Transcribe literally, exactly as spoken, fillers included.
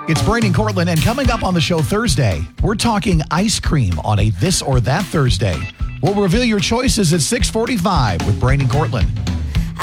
It's Brain and Cortland, and coming up on the show Thursday, we're talking ice cream on a This or That Thursday. We'll reveal your choices at six forty-five with Brain and Cortland.